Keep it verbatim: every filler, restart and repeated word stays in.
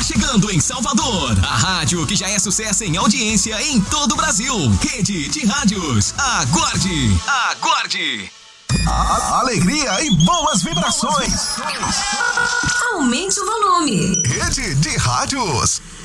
chegando em Salvador. A rádio que já é sucesso em audiência em todo o Brasil. Rede de Rádios. Aguarde, aguarde. A alegria e boas vibrações. Aumente o volume. Rede de Rádios.